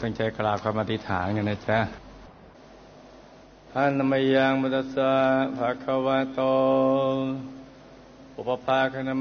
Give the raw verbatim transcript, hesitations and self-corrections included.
ตั้งใจกราบคำอธิษฐานกันนะจ๊ะอะนะมะยังมุตัสสะภะคะวะโตอุปภาคนะ